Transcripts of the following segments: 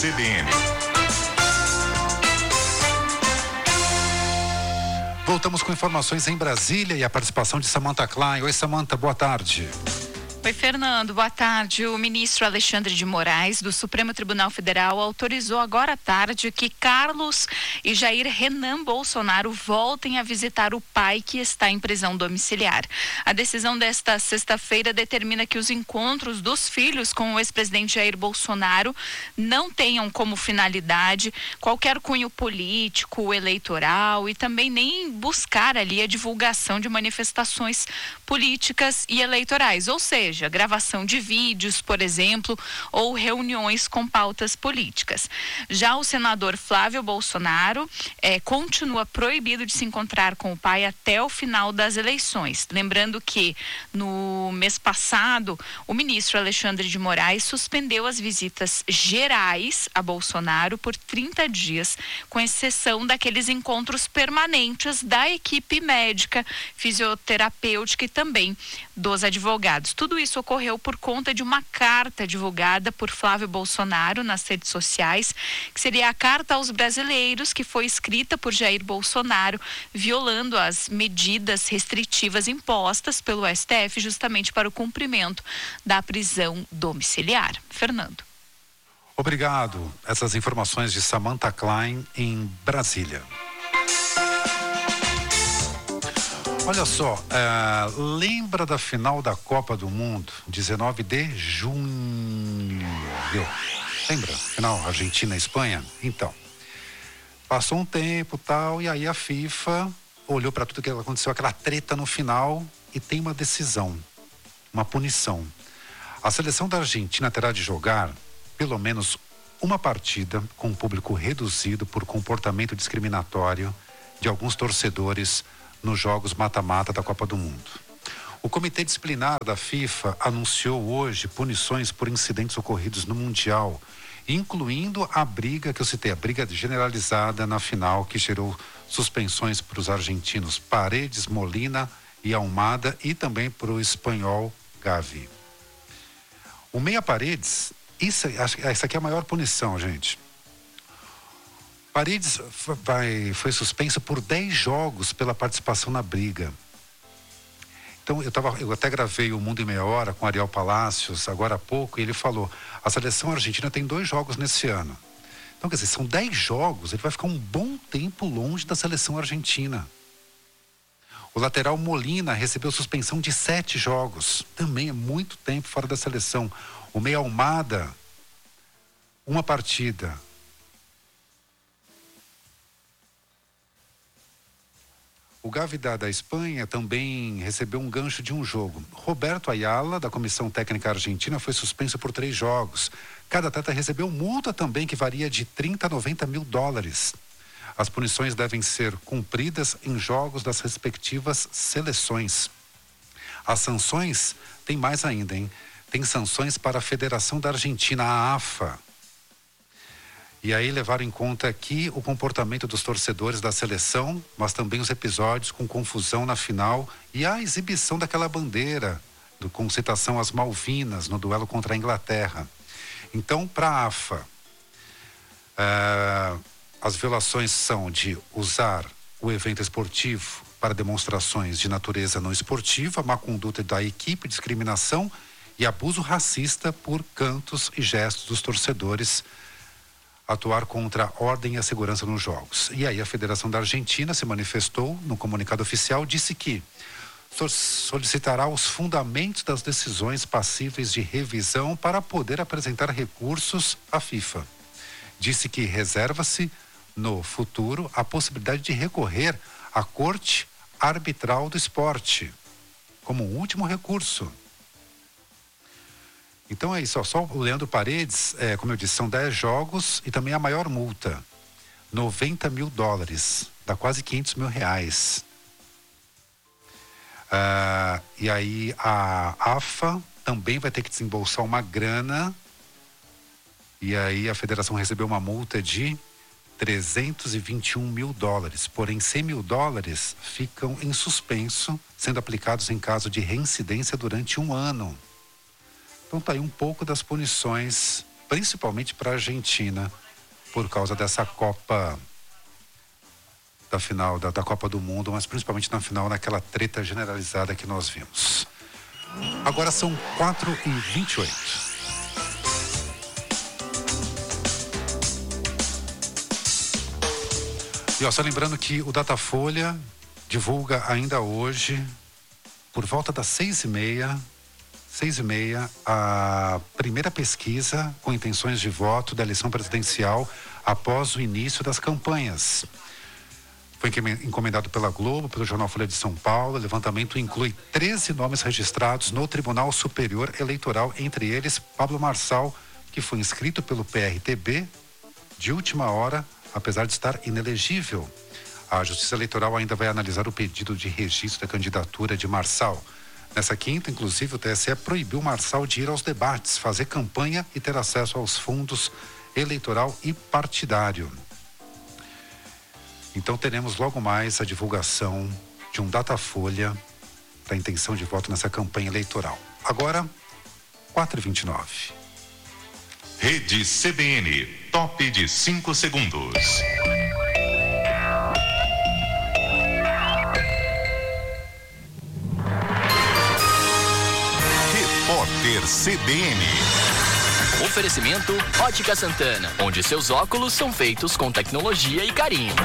CBN. Voltamos com informações em Brasília e a participação de Samantha Klein. Oi, Samantha, boa tarde. Oi, Fernando. Boa tarde. O ministro Alexandre de Moraes, do Supremo Tribunal Federal, autorizou agora à tarde que Carlos e Jair Renan Bolsonaro voltem a visitar o pai que está em prisão domiciliar. A decisão desta sexta-feira determina que os encontros dos filhos com o ex-presidente Jair Bolsonaro não tenham como finalidade qualquer cunho político, eleitoral e também nem buscar ali a divulgação de manifestações políticas e eleitorais, ou seja, gravação de vídeos, por exemplo, ou reuniões com pautas políticas. Já o senador Flávio Bolsonaro continua proibido de se encontrar com o pai até o final das eleições. Lembrando que no mês passado, o ministro Alexandre de Moraes suspendeu as visitas gerais a Bolsonaro por 30 dias, com exceção daqueles encontros permanentes da equipe médica, fisioterapêutica e também dos advogados. Tudo isso ocorreu por conta de uma carta divulgada por Flávio Bolsonaro nas redes sociais, que seria a carta aos brasileiros, que foi escrita por Jair Bolsonaro, violando as medidas restritivas impostas pelo STF justamente para o cumprimento da prisão domiciliar. Fernando. Obrigado. Essas informações de Samantha Klein em Brasília. Olha só, lembra da final da Copa do Mundo, 19 de junho? Lembra? Final Argentina-Espanha? Então, passou um tempo tal, e aí a FIFA olhou para tudo que aconteceu, aquela treta no final, e tem uma decisão, uma punição. A seleção da Argentina terá de jogar pelo menos uma partida com um público reduzido por comportamento discriminatório de alguns torcedores nos jogos mata-mata da Copa do Mundo. O Comitê Disciplinar da FIFA anunciou hoje punições por incidentes ocorridos no Mundial, incluindo a briga que eu citei, a briga generalizada na final, que gerou suspensões para os argentinos Paredes, Molina e Almada, e também para o espanhol Gavi. O Meia Paredes, essa aqui é a maior punição, gente. Paredes foi suspenso por 10 jogos pela participação na briga. Então, eu até gravei o Mundo em Meia Hora com Ariel Palacios agora há pouco, e ele falou, a seleção argentina tem 2 jogos nesse ano. Então, quer dizer, são 10 jogos, ele vai ficar um bom tempo longe da seleção argentina. O lateral Molina recebeu suspensão de 7 jogos, também é muito tempo fora da seleção. O meia Almada, uma partida. O Gavi da Espanha também recebeu um gancho de um jogo. Roberto Ayala, da Comissão Técnica Argentina, foi suspenso por 3 jogos. Cada atleta recebeu multa também que varia de 30 a 90 mil dólares. As punições devem ser cumpridas em jogos das respectivas seleções. As sanções, tem mais ainda, hein? Tem sanções para a Federação da Argentina, a AFA. E aí levaram em conta aqui o comportamento dos torcedores da seleção, mas também os episódios com confusão na final e a exibição daquela bandeira, com citação às Malvinas, no duelo contra a Inglaterra. Então, para a AFA, as violações são de usar o evento esportivo para demonstrações de natureza não esportiva, má conduta da equipe, discriminação e abuso racista por cantos e gestos dos torcedores, atuar contra a ordem e a segurança nos jogos. E aí a Federação da Argentina se manifestou no comunicado oficial, disse que solicitará os fundamentos das decisões passíveis de revisão para poder apresentar recursos à FIFA. Disse que reserva-se no futuro a possibilidade de recorrer à Corte Arbitral do Esporte como um último recurso. Então é isso, só o Leandro Paredes, como eu disse, são 10 jogos e também a maior multa, 90 mil dólares, dá quase 500 mil reais. E aí a AFA também vai ter que desembolsar uma grana, e aí a federação recebeu uma multa de 321 mil dólares, porém 100 mil dólares ficam em suspenso, sendo aplicados em caso de reincidência durante 1 ano. Então tá aí um pouco das punições principalmente para a Argentina, por causa dessa Copa, da final da Copa do Mundo, mas principalmente na final, naquela treta generalizada que nós vimos. Agora são 4h28. E só lembrando que o Datafolha divulga ainda hoje, por volta das 6h30, a primeira pesquisa com intenções de voto da eleição presidencial após o início das campanhas. Foi encomendado pela Globo, pelo jornal Folha de São Paulo. O levantamento inclui 13 nomes registrados no Tribunal Superior Eleitoral, entre eles Pablo Marçal, que foi inscrito pelo PRTB de última hora, apesar de estar inelegível. A Justiça Eleitoral ainda vai analisar o pedido de registro da candidatura de Marçal. Nessa quinta, inclusive, o TSE proibiu Marçal de ir aos debates, fazer campanha e ter acesso aos fundos eleitoral e partidário. Então teremos logo mais a divulgação de um Datafolha da intenção de voto nessa campanha eleitoral. Agora, 4h29. Rede CBN, top de 5 segundos. Repórter CBN. Oferecimento Ótica Santana, onde seus óculos são feitos com tecnologia e carinho.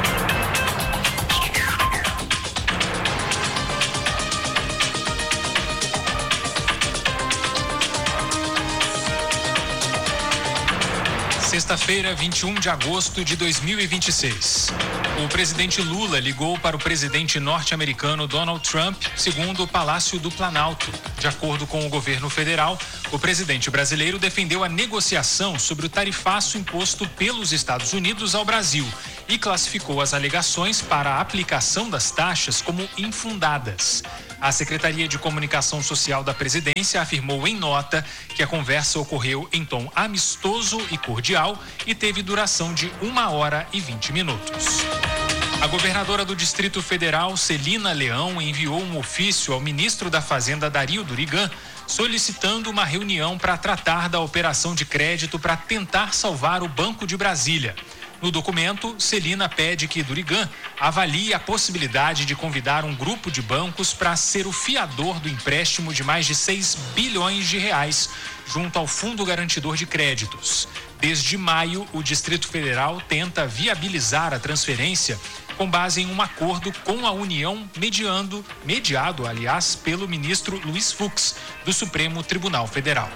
Sexta-feira, 21 de agosto de 2026. O presidente Lula ligou para o presidente norte-americano Donald Trump, segundo o Palácio do Planalto. De acordo com o governo federal, o presidente brasileiro defendeu a negociação sobre o tarifaço imposto pelos Estados Unidos ao Brasil e classificou as alegações para a aplicação das taxas como infundadas. A Secretaria de Comunicação Social da Presidência afirmou em nota que a conversa ocorreu em tom amistoso e cordial e teve duração de 1h20. A governadora do Distrito Federal, Celina Leão, enviou um ofício ao ministro da Fazenda, Dario Durigan, solicitando uma reunião para tratar da operação de crédito para tentar salvar o Banco de Brasília. No documento, Celina pede que Durigan avalie a possibilidade de convidar um grupo de bancos para ser o fiador do empréstimo de mais de 6 bilhões de reais junto ao Fundo Garantidor de Créditos. Desde maio, o Distrito Federal tenta viabilizar a transferência com base em um acordo com a União, mediado, pelo ministro Luiz Fux, do Supremo Tribunal Federal.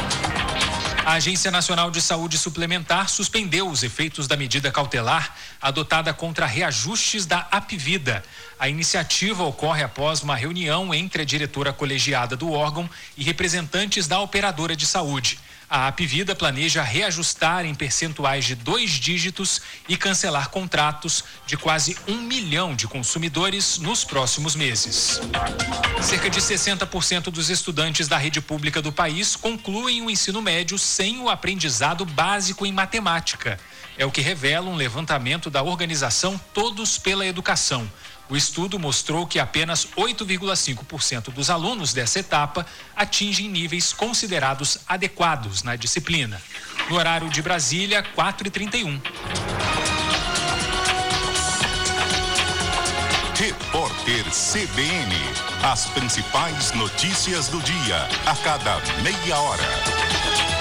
A Agência Nacional de Saúde Suplementar suspendeu os efeitos da medida cautelar adotada contra reajustes da Apvida. A iniciativa ocorre após uma reunião entre a diretora colegiada do órgão e representantes da operadora de saúde. A Apvida planeja reajustar em percentuais de 2 dígitos e cancelar contratos de quase 1 milhão de consumidores nos próximos meses. Cerca de 60% dos estudantes da rede pública do país concluem o ensino médio sem o aprendizado básico em matemática. É o que revela um levantamento da organização Todos pela Educação. O estudo mostrou que apenas 8,5% dos alunos dessa etapa atingem níveis considerados adequados na disciplina. No horário de Brasília, 4h31. Repórter CBN. As principais notícias do dia, a cada meia hora.